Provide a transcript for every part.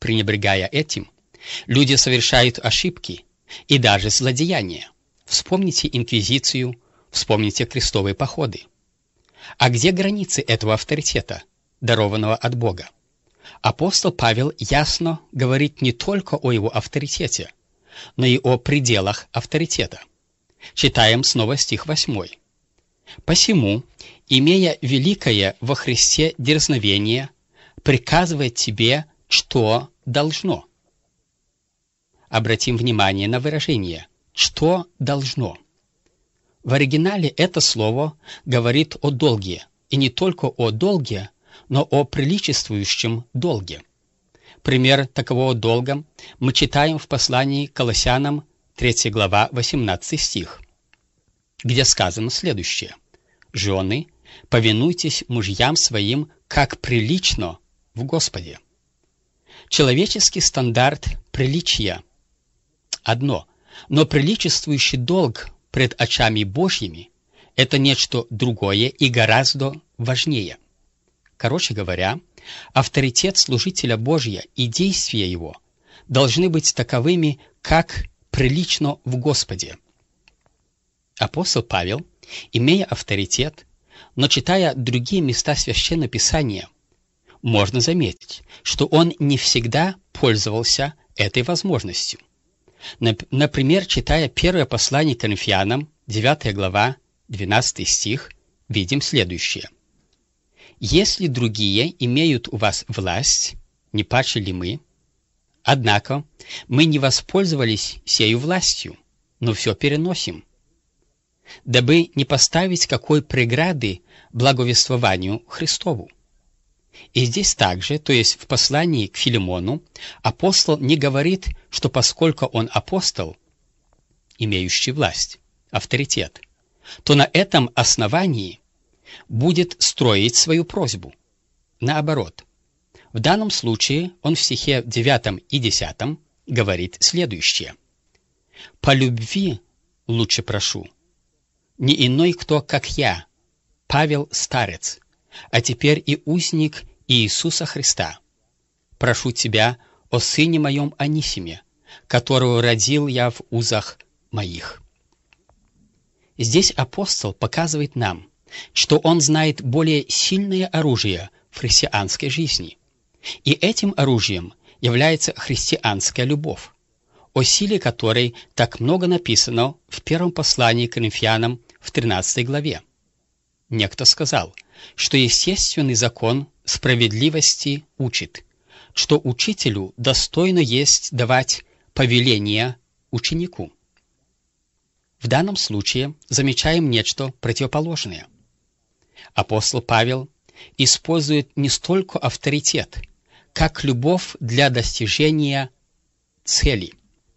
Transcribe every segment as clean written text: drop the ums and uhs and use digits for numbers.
пренебрегая этим, люди совершают ошибки и даже злодеяния. Вспомните инквизицию, вспомните крестовые походы. А где границы этого авторитета, дарованного от Бога? Апостол Павел ясно говорит не только о его авторитете, но и о пределах авторитета. Читаем снова стих 8. «Посему, имея великое во Христе дерзновение, приказывает тебе, что должно». Обратим внимание на выражение «что должно». В оригинале это слово говорит о долге, и не только о долге, но о приличествующем долге. Пример такового долга мы читаем в послании к Колоссянам, 3 глава, 18 стих, где сказано следующее: «Жены, повинуйтесь мужьям своим, как прилично в Господе». Человеческий стандарт приличия одно, но приличествующий долг пред очами Божьими – это нечто другое и гораздо важнее. Короче говоря, авторитет служителя Божия и действия его должны быть таковыми, как прилично в Господе. Апостол Павел, имея авторитет, но читая другие места Священного Писания, можно заметить, что он не всегда пользовался этой возможностью. Например, читая первое послание к Коринфянам, 9 глава, 12 стих, видим следующее. «Если другие имеют у вас власть, не паче ли мы? Однако мы не воспользовались сею властью, но все переносим, дабы не поставить какой преграды благовествованию Христову». И здесь также, то есть в послании к Филимону, апостол не говорит, что поскольку он апостол, имеющий власть, авторитет, то на этом основании будет строить свою просьбу. Наоборот, в данном случае он в стихе 9 и 10 говорит следующее: «По любви лучше прошу, не иной кто, как я, Павел старец, а теперь и узник Иисуса Христа. Прошу тебя о сыне моем Анисиме, которого родил я в узах моих». Здесь апостол показывает нам, что он знает более сильное оружие в христианской жизни. И этим оружием является христианская любовь, о силе которой так много написано в первом послании к Коринфянам в 13 главе. Некто сказал, что естественный закон справедливости учит, что учителю достойно есть давать повеления ученику. В данном случае замечаем нечто противоположное. Апостол Павел использует не столько авторитет, как любовь для достижения цели.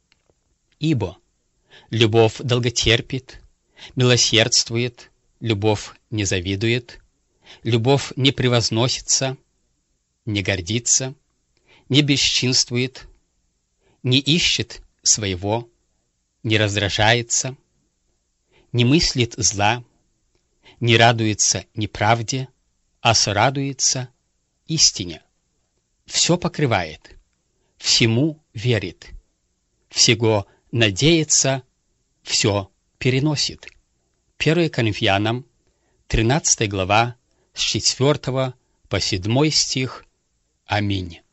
Ибо любовь долготерпит, милосердствует, любовь не завидует, любовь не превозносится, не гордится, не бесчинствует, не ищет своего, не раздражается, не мыслит зла, не радуется неправде, а сорадуется истине. Все покрывает, всему верит, всего надеется, все переносит. 1 Коринфянам, 13 глава, с 4 по 7 стих. Аминь.